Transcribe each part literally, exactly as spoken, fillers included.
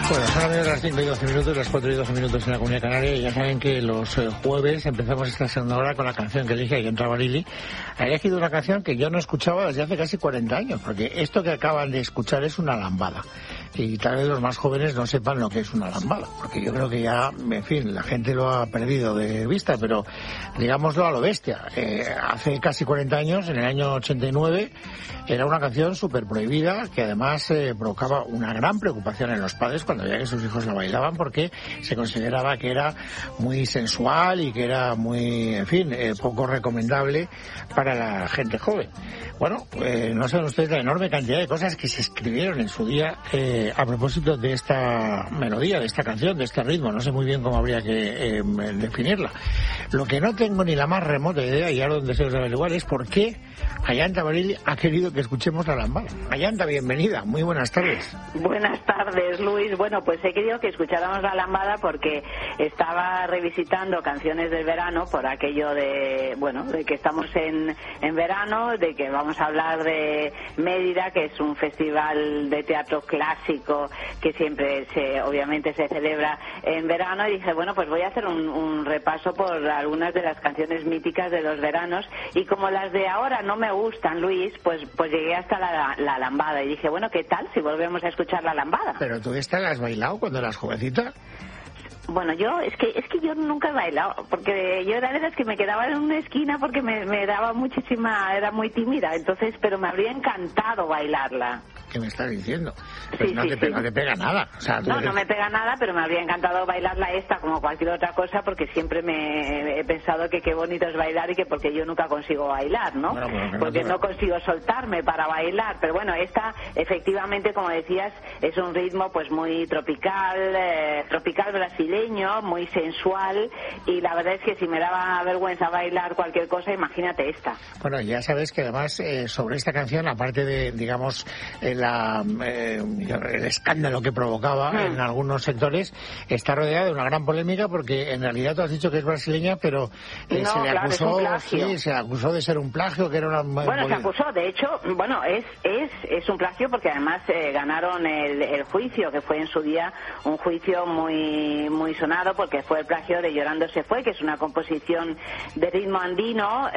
Bueno, son amigos las cinco y doce minutos, las cuatro y doce minutos en la Comunidad Canaria, y ya saben que los eh, jueves empezamos esta segunda hora con la canción que elige Aion Trabarili. Ha elegido una canción que yo no escuchaba desde hace casi cuarenta años, porque esto que acaban de escuchar es una lambada. Y tal vez los más jóvenes no sepan lo que es una lambada, porque yo creo que ya, en fin, la gente lo ha perdido de vista, pero digámoslo a lo bestia. Eh, hace casi cuarenta años, en el año ochenta y nueve, era una canción súper prohibida, que además eh, provocaba una gran preocupación en los padres cuando veían que sus hijos la bailaban, porque se consideraba que era muy sensual y que era muy, en fin, eh, poco recomendable para la gente joven. Bueno, eh, no saben ustedes la enorme cantidad de cosas que se escribieron en su día eh, a propósito de esta melodía, de esta canción, de este ritmo. No sé muy bien cómo habría que eh, definirla. Lo que no tengo ni la más remota idea, y ahora donde se os averiguar, es por qué Aion Trabarili ha querido que escuchemos la lambada. Aion, bienvenida, muy buenas tardes. Buenas tardes, Luis. Bueno, pues he querido que escucháramos la lambada porque estaba revisitando canciones del verano por aquello de, bueno, de que estamos en, en verano, de que vamos a hablar de Mérida, que es un festival de teatro clásico que siempre se, obviamente se celebra en verano, y dije, bueno, pues voy a hacer un, un repaso por algunas de las canciones míticas de los veranos, y como las de ahora no me gustan, Luis, pues pues llegué hasta la, la lambada y dije, bueno, ¿qué tal si volvemos a escuchar la lambada? Pero tú esta la has bailado cuando eras jovencita. Bueno, yo, es que es que yo nunca he bailado, porque yo era de las que me quedaba en una esquina porque me, me daba muchísima, era muy tímida, entonces, pero me habría encantado bailarla. ¿Qué me estás diciendo? Pues sí, no, sí, te sí. pega, no te pega nada. O sea, no, eres... no me pega nada, pero me habría encantado bailarla esta como cualquier otra cosa, porque siempre me he pensado que qué bonito es bailar y que porque yo nunca consigo bailar, ¿no? Bueno, bueno, porque no, no consigo soltarme para bailar, pero bueno, esta efectivamente, como decías, es un ritmo pues muy tropical, eh, tropical brasileño, muy sensual, y la verdad es que si me daba vergüenza bailar cualquier cosa, imagínate esta. Bueno, ya sabes que además eh, sobre esta canción, aparte de, digamos, eh, la, eh, el escándalo que provocaba hmm. en algunos sectores, está rodeada de una gran polémica, porque en realidad tú has dicho que es brasileña, pero eh, no, se le claro, acusó, es un plagio. sí, se le acusó de ser un plagio, que era una... Bueno, se acusó, de hecho, bueno, es es es un plagio porque además eh, ganaron el, el juicio, que fue en su día un juicio muy muy sonado, porque fue el plagio de Llorando se fue, que es una composición de ritmo andino,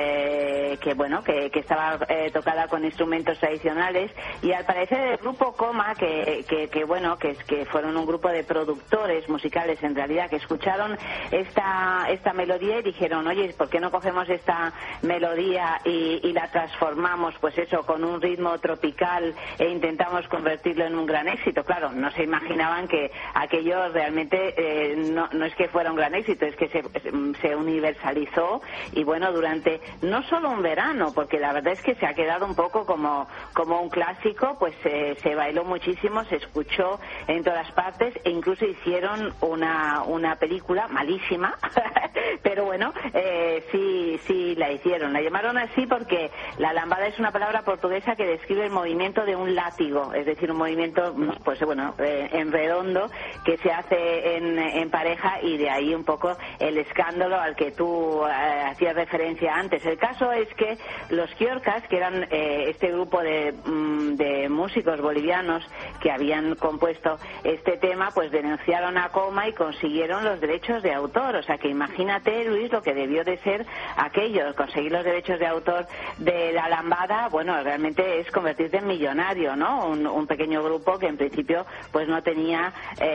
eh, que bueno, que, que estaba eh, tocada con instrumentos tradicionales, y al parecer el grupo Coma, que, que, que bueno, que, que fueron un grupo de productores musicales en realidad, que escucharon esta esta melodía y dijeron, oye, ¿por qué no cogemos esta melodía y, y la transformamos, pues eso, con un ritmo tropical e intentamos convertirlo en un gran éxito? Claro, no se imaginaban que aquello realmente eh, no, no es que fuera un gran éxito, es que se, se universalizó, y bueno, durante no solo un verano, porque la verdad es que se ha quedado un poco como, como un clásico, pues eh, se bailó muchísimo, se escuchó en todas partes, e incluso hicieron una, una película malísima, pero bueno, eh, sí, sí la hicieron. La llamaron así porque la lambada es una palabra portuguesa que describe el movimiento de un látigo, es decir, un movimiento, pues bueno, eh, en redondo, que se hace en, en pareja, y de ahí un poco el escándalo al que tú eh, hacías referencia antes. El caso es que los Quiorcas, que eran eh, este grupo de, mm, de músicos bolivianos que habían compuesto este tema, pues denunciaron a Coma y consiguieron los derechos de autor. O sea que imagínate, Luis, lo que debió de ser aquello, conseguir los derechos de autor de la lambada. Bueno, realmente es convertirte en millonario, ¿no? Un, un pequeño grupo que en principio pues no tenía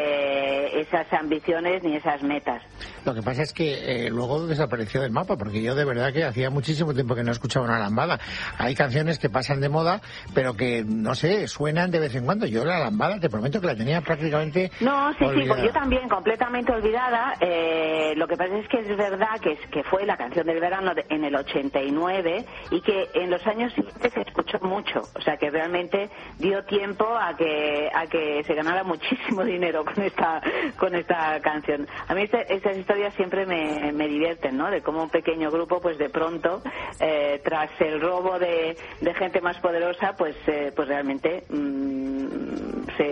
eh, esas ambiciones ni esas metas. Lo que pasa es que eh, luego desapareció del mapa, porque yo de verdad que hacía muchísimo tiempo que no escuchaba una lambada. Hay canciones que pasan de moda, pero que, no sé, suenan de vez en cuando. Yo la lambada, te prometo que la tenía prácticamente No, sí, olvidada. sí, pues yo también, completamente olvidada. Eh, lo que pasa es que es verdad que, es, que fue la canción del verano de, en el ochenta y nueve, y que en los años siguientes se escuchó mucho. O sea, que realmente dio tiempo a que a que se ganara muchísimo dinero con esta con esta canción. A mí este, estas historias siempre me, me divierten, ¿no? De cómo un pequeño grupo, pues de pronto, eh, tras el robo de, de gente más poderosa, pues eh, pues realmente mmm, se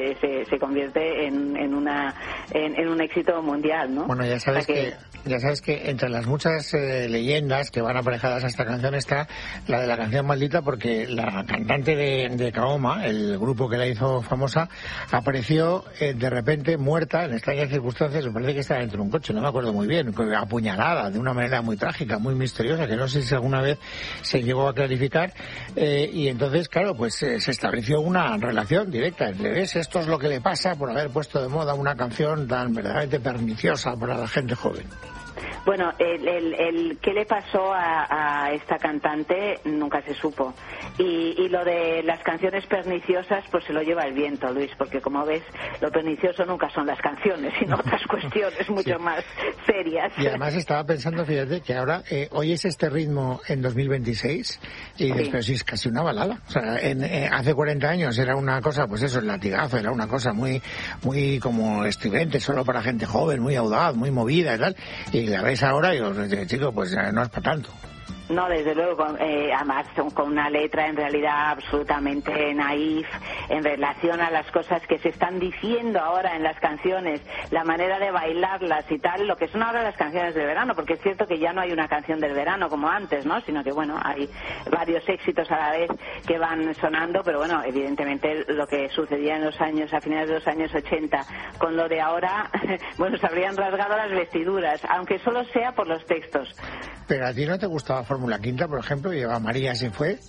se, se, se convierte en, en, una, en, en un éxito mundial, ¿no? Bueno, ya sabes o sea que... que... Ya sabes que entre las muchas eh, leyendas que van aparejadas a esta canción está la de la canción maldita, porque la cantante de, de Kaoma, el grupo que la hizo famosa, apareció eh, de repente muerta en extrañas circunstancias. Me parece que estaba dentro de un coche, no me acuerdo muy bien, apuñalada de una manera muy trágica, muy misteriosa, que no sé si alguna vez se llegó a clarificar. Eh, y entonces, claro, pues eh, se estableció una relación directa entre, ¿ves? Esto es lo que le pasa por haber puesto de moda una canción tan verdaderamente perniciosa para la gente joven. Bueno, el, el, el qué le pasó a, a esta cantante nunca se supo. Y, y lo de las canciones perniciosas, pues se lo lleva el viento, Luis, porque como ves, lo pernicioso nunca son las canciones, sino otras cuestiones mucho sí. más serias. Y además estaba pensando, fíjate, que ahora eh, oyes este ritmo en dos mil veintiséis y dices, sí. pero sí, es casi una balada. O sea, en, eh, hace cuarenta años era una cosa, pues eso, el latigazo, era una cosa muy, muy como estridente, solo para gente joven, muy audaz, muy movida y tal. Y la ves ahora y os digo, chico, pues no es para tanto. No, desde luego, eh, además con una letra en realidad absolutamente naif en relación a las cosas que se están diciendo ahora en las canciones, la manera de bailarlas y tal, lo que son ahora las canciones del verano, porque es cierto que ya no hay una canción del verano como antes, ¿no? Sino que, bueno, hay varios éxitos a la vez que van sonando, pero bueno, evidentemente lo que sucedía en los años, a finales de los años ochenta, con lo de ahora, bueno, se habrían rasgado las vestiduras, aunque solo sea por los textos. Pero a ti no te gustaba Fórmula Quinta, por ejemplo, y Eva María se fue,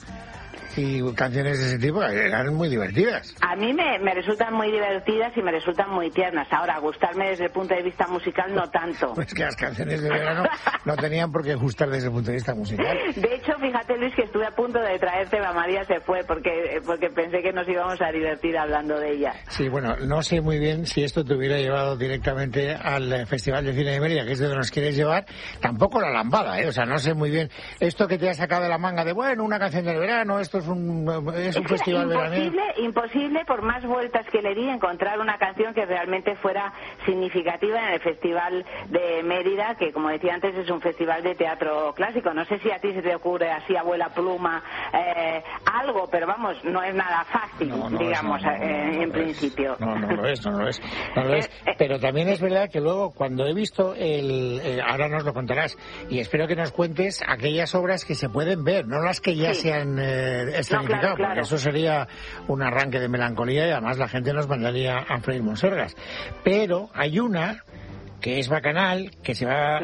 y canciones de ese tipo eran muy divertidas. A mí me, me resultan muy divertidas y me resultan muy tiernas. Ahora, gustarme desde el punto de vista musical no tanto. Pues que las canciones de verano no tenían por qué gustar desde el punto de vista musical. De hecho, fíjate, Luis, que estuve a punto de traerte Eva María se fue porque, porque pensé que nos íbamos a divertir hablando de ella. Sí, bueno, no sé muy bien si esto te hubiera llevado directamente al Festival de Cine de Mérida, que es de donde nos quieres llevar. Tampoco la lambada, ¿eh? O sea, no sé muy bien esto que te ha sacado de la manga de, bueno, una canción del verano, esto es un, es un es festival imposible, veraniego. Imposible, por más vueltas que le di, encontrar una canción que realmente fuera significativa en el Festival de Mérida, que como decía antes es un festival de teatro clásico. No sé si a ti se te ocurre así, abuela pluma, eh, algo, pero vamos, no es nada fácil, no, no digamos, es, no, no, eh, no, en no principio. Es. No, no lo es, no lo es. No lo es. Eh, eh, pero también es verdad que luego, cuando he visto el... Eh, ahora nos lo contarás, y espero que nos cuentes aquellas obras que se pueden ver, no las que ya sí. se han eh, escenificado, no, claro, claro. porque eso sería un arranque de melancolía y además la gente nos mandaría a freír monsergas. Pero hay una que es Bacanal, que se va sí.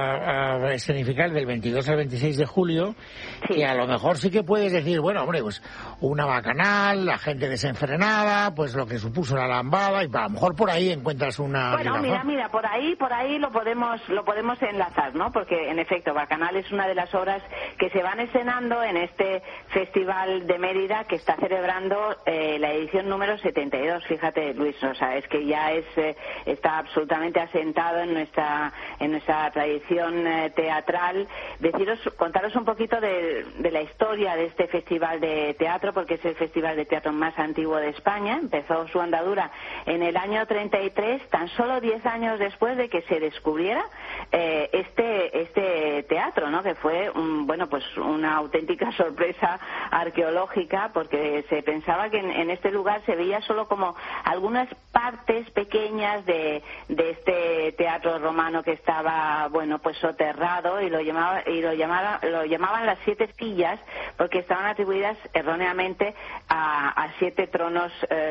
a, a escenificar del veintidós al veintiséis de julio, sí. que a lo mejor sí que puedes decir, bueno, hombre, pues una Bacanal, la gente desenfrenada, pues lo que supuso la lambada, y a lo mejor por ahí encuentras una... Bueno, ligazón. mira, mira, por ahí, por ahí lo podemos, lo podemos enlazar, ¿no? Porque, en efecto, Bacanal es una de las obras que se van escenando en este Festival de Mérida, que está celebrando eh, la edición número setenta y dos, fíjate, Luis, o sea, es que ya es eh, está absolutamente asentado en nuestra en nuestra tradición eh, teatral. Deciros, contaros un poquito de, de la historia de este festival de teatro, porque es el festival de teatro más antiguo de España. Empezó su andadura en el año treinta y tres, tan solo diez años después de que se descubriera eh, este este teatro, ¿no? Que fue un, bueno, pues una auténtica sorpresa arqueológica, porque se pensaba que en, en este lugar se veía solo como algunas partes pequeñas de, de este teatro romano que estaba, bueno, pues soterrado, y lo llamaba, y lo llamaba, lo llamaban las siete sillas, porque estaban atribuidas erróneamente a, a siete tronos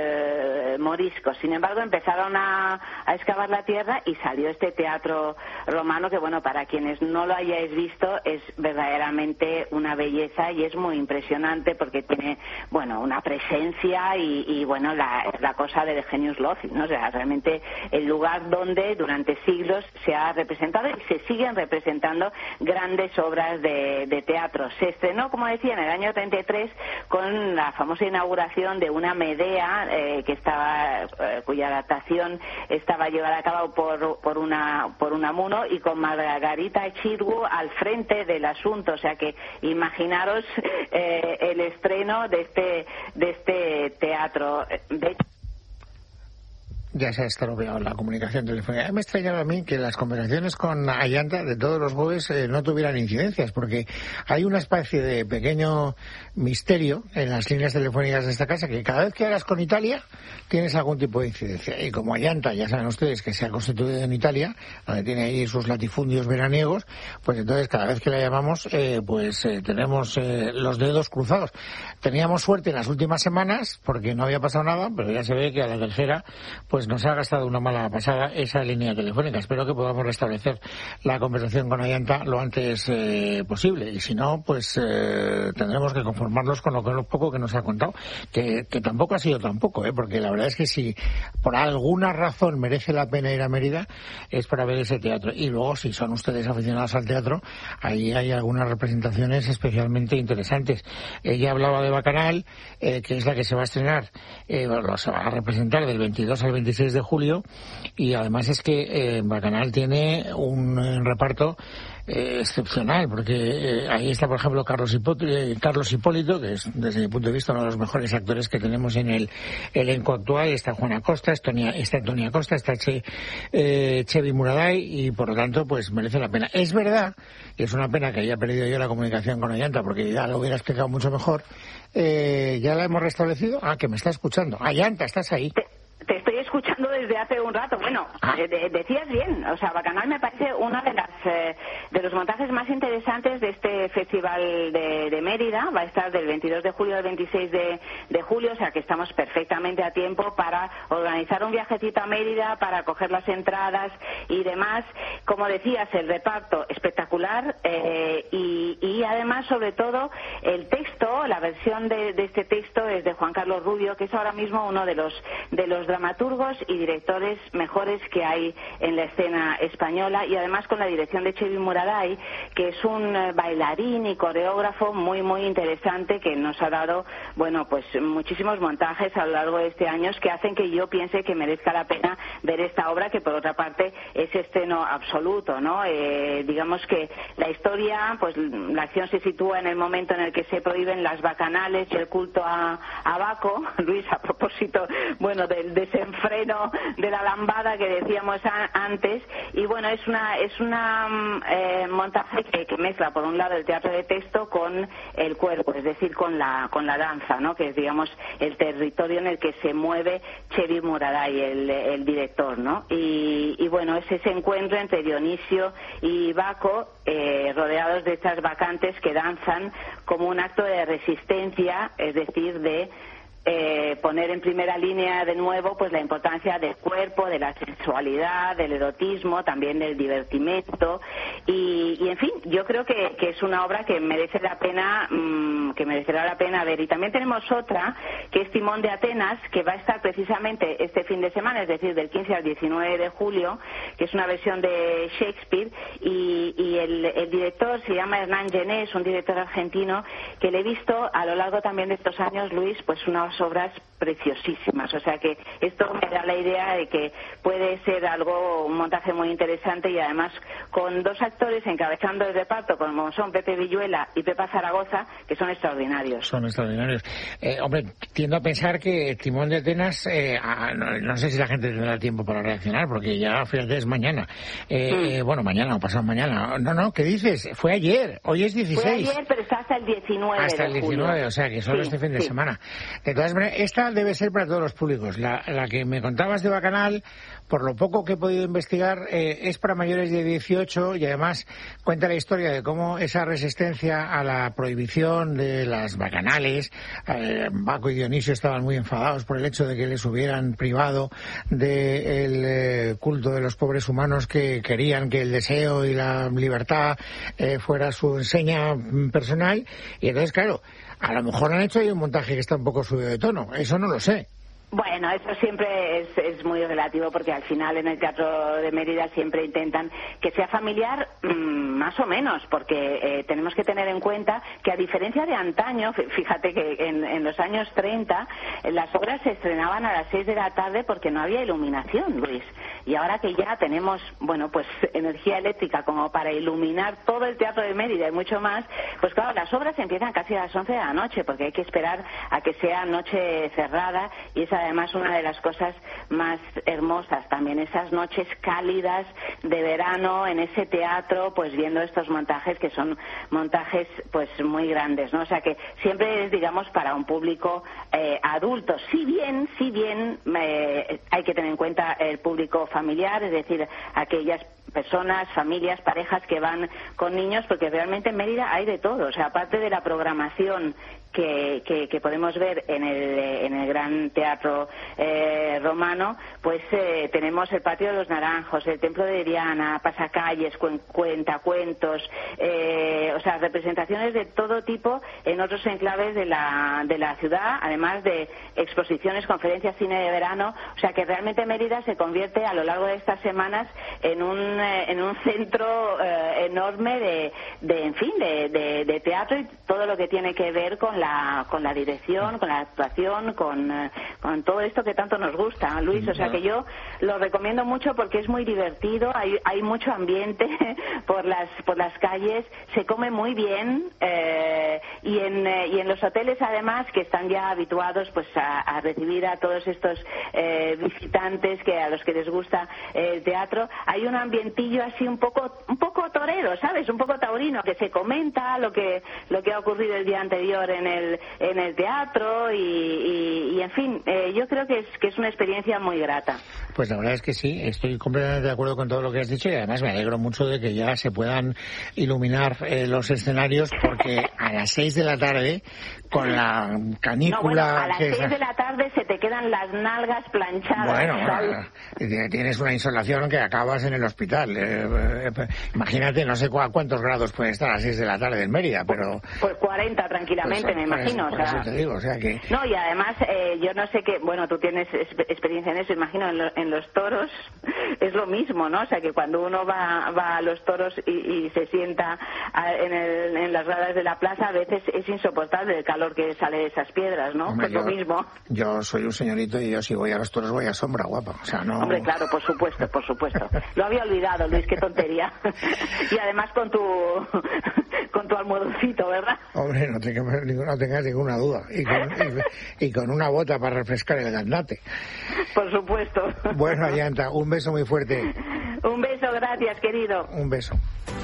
eh, moriscos. Sin embargo, empezaron a, a excavar la tierra y salió este teatro romano que, bueno, para quienes no lo hayáis visto, es verdaderamente una belleza y es muy impresionante, porque tiene, bueno, una presencia y, y bueno, la, la cosa del genius loci, ¿no? O sea, realmente el lugar donde durante siglos se ha representado y se siguen representando grandes obras de, de teatro. Se estrenó, como decía, en el año treinta y tres con la famosa inauguración de una Medea eh, que estaba eh, cuya adaptación estaba llevada a cabo por por una por Unamuno, y con Margarita Xirgu al frente del asunto. O sea que imaginaros eh, el estreno de este de este teatro. De hecho, ya se ha estropeado la comunicación telefónica. Me extrañaba a mí que las conversaciones con Ayanta de todos los jueves eh, no tuvieran incidencias, porque hay una especie de pequeño misterio en las líneas telefónicas de esta casa, que cada vez que hablas con Italia tienes algún tipo de incidencia. Y como Ayanta, ya saben ustedes que se ha constituido en Italia, donde tiene ahí sus latifundios veraniegos, pues entonces cada vez que la llamamos, eh, pues eh, tenemos eh, los dedos cruzados. Teníamos suerte en las últimas semanas, porque no había pasado nada, pero ya se ve que a la tercera, pues nos ha gastado una mala pasada esa línea telefónica. Espero que podamos restablecer la conversación con Ayanta lo antes eh, posible, y si no, pues eh, tendremos que conformarnos con lo, con lo poco que nos ha contado, que, que tampoco ha sido tampoco, ¿eh? Porque la verdad es que si por alguna razón merece la pena ir a Mérida, es para ver ese teatro. Y luego, si son ustedes aficionados al teatro, ahí hay algunas representaciones especialmente interesantes. Ella hablaba de Bacanal, eh, que es la que se va a estrenar, eh, bueno, se va a representar del veintidós al veintiséis de julio, y además es que eh, Bacanal tiene un eh, reparto eh, excepcional, porque eh, ahí está, por ejemplo, Carlos Hipólito, eh, Carlos Hipólito, que es, desde mi punto de vista, uno de los mejores actores que tenemos en el elenco actual. Está Juana Costa, está Antonia Costa, está che, eh, Chevi Muraday, y por lo tanto, pues merece la pena. Es verdad, y es una pena que haya perdido yo la comunicación con Ayanta, porque ya lo hubiera explicado mucho mejor. Eh, ¿Ya la hemos restablecido? Ah, que me está escuchando. Ayanta, ¿estás ahí? Te estoy escuchando desde hace un rato. Bueno, ah. de, decías bien. O sea, Bacanal me parece uno de las eh, de los montajes más interesantes de este festival de, de Mérida. Va a estar del veintidós de julio al veintiséis de, de julio, o sea que estamos perfectamente a tiempo para organizar un viajecito a Mérida, para coger las entradas y demás. Como decías, el reparto espectacular eh, y, y además, sobre todo, el texto, la versión de, de este texto es de Juan Carlos Rubio, que es ahora mismo uno de los de los dramaturgos y directores mejores que hay en la escena española, y además con la dirección de Chevi Muraday, que es un bailarín y coreógrafo muy muy interesante, que nos ha dado, bueno, pues muchísimos montajes a lo largo de este año que hacen que yo piense que merezca la pena ver esta obra, que por otra parte es estreno absoluto, ¿no? Eh, digamos que la historia, pues la acción se sitúa en el momento en el que se prohíben las bacanales y el culto a, a Baco. Luis, a propósito, bueno, del desenfreno de la lambada que decíamos a, antes, y bueno, es una es una eh, montaje que, que mezcla por un lado el teatro de texto con el cuerpo, es decir, con la con la danza, ¿no? Que es, digamos, el territorio en el que se mueve Chevi Muraday, el, el director, ¿no? Y, y bueno, es ese encuentro entre Dionisio y Baco, eh, rodeados de estas bacantes que danzan como un acto de resistencia, es decir, de Eh, poner en primera línea de nuevo pues la importancia del cuerpo, de la sexualidad, del erotismo, también del divertimento, y, y en fin, yo creo que, que es una obra que merece la pena mmm, que merecerá la pena ver. Y también tenemos otra, que es Timón de Atenas, que va a estar precisamente este fin de semana, es decir, del quince al diecinueve de julio, que es una versión de Shakespeare, y, y el, el director se llama Hernán Gené, es un director argentino que le he visto a lo largo también de estos años, Luis, pues una obras preciosísimas, o sea que esto me da la idea de que puede ser algo, un montaje muy interesante, y además con dos actores encabezando el reparto, como son Pepe Villuela y Pepa Zaragoza, que son extraordinarios. Son extraordinarios. Eh, hombre, tiendo a pensar que Timón de Atenas, eh, ah, no, no sé si la gente tendrá tiempo para reaccionar, porque ya, fíjate, es mañana. Eh, mm. eh, bueno, mañana o pasado mañana. No, no, ¿qué dices? Fue ayer, hoy es dieciséis. Fue ayer, pero está hasta el diecinueve Hasta el diecinueve, julio. O sea que solo sí, este fin de sí. semana. De todas maneras, esta debe ser para todos los públicos. La, la que me contabas de Bacanal, por lo poco que he podido investigar, eh, es para mayores de dieciocho, y además cuenta la historia de cómo esa resistencia a la prohibición de las bacanales, eh, Baco y Dionisio estaban muy enfadados por el hecho de que les hubieran privado del eh, culto de los pobres humanos, que querían que el deseo y la libertad eh, fuera su enseña personal, y entonces, claro, a lo mejor han hecho ahí un montaje que está un poco subido de tono, eso no lo sé. Bueno, eso siempre es, es muy relativo, porque al final en el Teatro de Mérida siempre intentan que sea familiar, mmm, más o menos, porque eh, tenemos que tener en cuenta que, a diferencia de antaño, fíjate que en, en los años treinta las obras se estrenaban a las seis de la tarde porque no había iluminación, Luis, y ahora que ya tenemos, bueno, pues energía eléctrica como para iluminar todo el Teatro de Mérida y mucho más, pues claro, las obras empiezan casi a las once de la noche, porque hay que esperar a que sea noche cerrada, y esa además una de las cosas más hermosas también, esas noches cálidas de verano en ese teatro, pues viendo estos montajes que son montajes pues muy grandes, ¿no? O sea que siempre es, digamos, para un público eh, adulto. Si bien, si bien eh, hay que tener en cuenta el público familiar, es decir, aquellas personas, familias, parejas que van con niños, porque realmente en Mérida hay de todo. O sea, aparte de la programación que, que, que podemos ver en el, en el Gran Teatro eh, Romano, pues eh, tenemos el Patio de los Naranjos, el Templo de Diana, pasacalles, cuen, cuentacuentos, eh, o sea, representaciones de todo tipo en otros enclaves de la, de la ciudad, además de exposiciones, conferencias, cine de verano. O sea, que realmente Mérida se convierte a lo largo de estas semanas en un, eh, en un centro eh, enorme de, de, en fin, de, de, de teatro y todo lo que tiene que ver con la La, con la dirección, con la actuación, con, eh, con todo esto que tanto nos gusta, Luis. O sea que yo lo recomiendo mucho porque es muy divertido, hay, hay mucho ambiente por las por las calles, se come muy bien eh, y en eh, y en los hoteles además, que están ya habituados pues a, a recibir a todos estos eh, visitantes que a los que les gusta eh, el teatro, hay un ambientillo así un poco un poco torero, ¿sabes? Un poco taurino, que se comenta lo que lo que ha ocurrido el día anterior en el en el teatro y, y, y en fin, eh, yo creo que es que es una experiencia muy grata. Pues la verdad es que sí, estoy completamente de acuerdo con todo lo que has dicho y además me alegro mucho de que ya se puedan iluminar eh, los escenarios, porque a las seis de la tarde con la canícula... No, bueno, a las que seis es... de la tarde se te quedan las nalgas planchadas. Bueno, ¿sabes? Tienes una insolación que acabas en el hospital. Eh, eh, imagínate, no sé cu cuántos grados puede estar a las seis de la tarde en Mérida, pero... Pues cuarenta tranquilamente, pues, me imagino. Por eso, o sea... te digo, o sea que... No, y además, eh, yo no sé qué... Bueno, tú tienes experiencia en eso, imagino, en, lo, en los toros es lo mismo, ¿no? O sea, que cuando uno va, va a los toros y, y se sienta a, en, el, en las gradas de la plaza, a veces es insoportable el calor que sale de esas piedras, ¿no? Hombre, pues yo, lo mismo. Yo soy un señorito y yo si voy a los toros voy a sombra, guapa. O sea, no... Hombre, claro, por supuesto, por supuesto. Lo había olvidado, Luis, qué tontería. Y además con tu con tu almohadoncito, ¿verdad? Hombre, no tengas, no tengas ninguna duda. Y con, y, y con una bota para refrescar el gaznate. Por supuesto. Bueno, Ayanta, un beso muy fuerte. Un beso, gracias, querido. Un beso.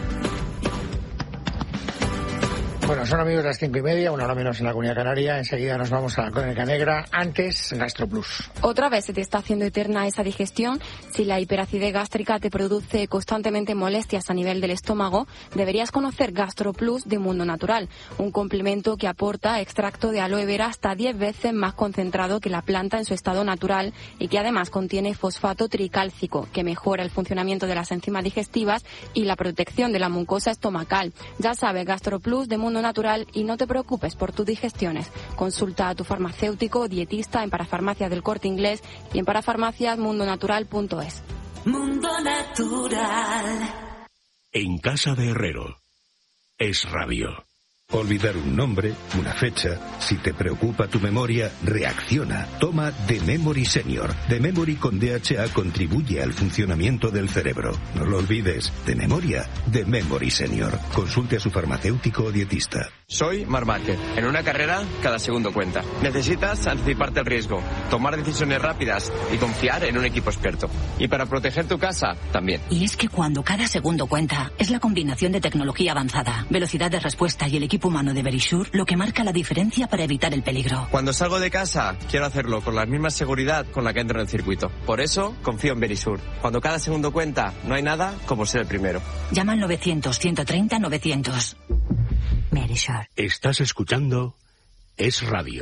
Bueno, son amigos las cinco y media, una hora menos en la Comunidad Canaria. Enseguida nos vamos a la Crónica Negra. Antes, GastroPlus. Otra vez se te está haciendo eterna esa digestión. Si la hiperacidez gástrica te produce constantemente molestias a nivel del estómago, deberías conocer GastroPlus de Mundo Natural, un complemento que aporta extracto de aloe vera hasta diez veces más concentrado que la planta en su estado natural y que además contiene fosfato tricálcico, que mejora el funcionamiento de las enzimas digestivas y la protección de la mucosa estomacal. Ya sabes, GastroPlus de Mundo Natural, y no te preocupes por tus digestiones. Consulta a tu farmacéutico o dietista en Parafarmacias del Corte Inglés y en parafarmacias mundo natural punto es. Mundo Natural. En casa de Herrero. Es Radio. Olvidar un nombre, una fecha. Si te preocupa tu memoria, reacciona. Toma The Memory Senior. The Memory con D H A contribuye al funcionamiento del cerebro. No lo olvides. De memoria, The Memory Senior. Consulte a su farmacéutico o dietista. Soy Marc Márquez. En una carrera, cada segundo cuenta. Necesitas anticiparte al riesgo, tomar decisiones rápidas y confiar en un equipo experto. Y para proteger tu casa, también. Y es que cuando cada segundo cuenta, es la combinación de tecnología avanzada, velocidad de respuesta y el equipo humano de Verisure lo que marca la diferencia para evitar el peligro. Cuando salgo de casa, quiero hacerlo con la misma seguridad con la que entro en el circuito. Por eso, confío en Verisure. Cuando cada segundo cuenta, no hay nada como ser el primero. Llama al novecientos, ciento treinta, novecientos. Verisure. Estás escuchando Es Radio.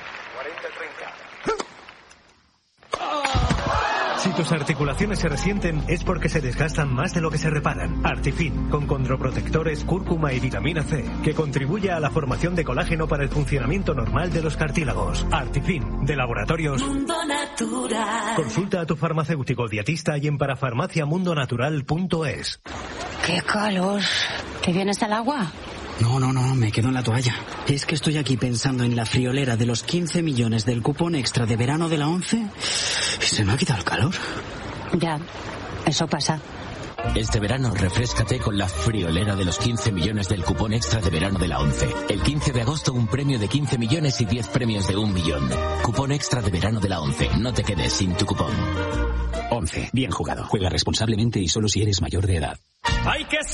Si tus articulaciones se resienten es porque se desgastan más de lo que se reparan. Artifin, con condroprotectores, cúrcuma y vitamina C, que contribuye a la formación de colágeno para el funcionamiento normal de los cartílagos. Artifin, de Laboratorios Mundo Natural. Consulta a tu farmacéutico dietista y en parafarmacia mundo natural punto es. ¡Qué calor! ¿Te vienes al agua? No, no, no, me quedo en la toalla. Es que estoy aquí pensando en la friolera de los quince millones del cupón extra de verano de la ONCE y se me ha quitado el calor. Ya, eso pasa. Este verano refréscate con la friolera de los quince millones del cupón extra de verano de la ONCE. El quince de agosto un premio de quince millones y diez premios de un millón. Cupón extra de verano de la ONCE. No te quedes sin tu cupón. ONCE. Bien jugado. Juega responsablemente y solo si eres mayor de edad. ¡Hay que